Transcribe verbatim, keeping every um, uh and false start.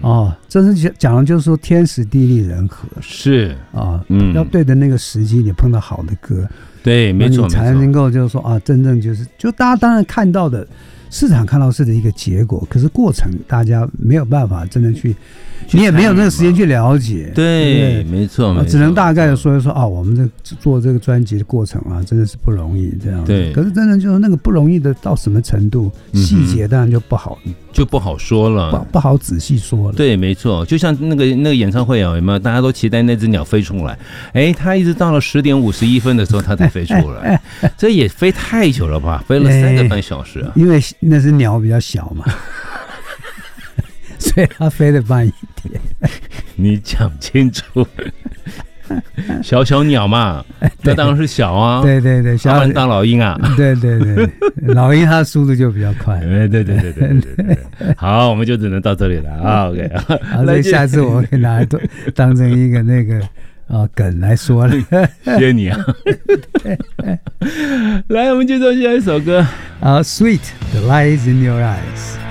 哦，这是讲的就是说天时地利人和是啊，嗯，要对的那个时机，你碰到好的歌， 对，没错， 你才能够就是说啊，真正就是就大家当然看到的。市场看到是的一个结果，可是过程大家没有办法真的去，你也没有那个时间去了解。 对，没错，没错， 只能大概的说一说啊，我们这做这个专辑的过程啊，真的是不容易这样。 对， 可是真的就是那个不容易的到什么程度，细节当然就不好， 就不好说了， 不不好仔细说了。 对，没错，就像那个那个演唱会啊，有没有？大家都期待那只鸟飞出来，哎，它一直到了十点五十一分的时候，它才飞出来，这也飞太久了吧？飞了三个半小时啊！ 因为那只鸟比较小嘛，所以它飞得慢一点。 你讲清楚，小小鸟嘛，那当然是小啊。 对对对，小小大老鹰啊。 对对对，老鹰它速度就比较快。 对对对对对对对。好，我们就只能到这里了啊。OK， 好，所以下次我会拿来当成一个那个啊梗来说了。 谢谢你啊。来，我们接着下一首歌。 啊 ，Sweet, the light is in your eyes。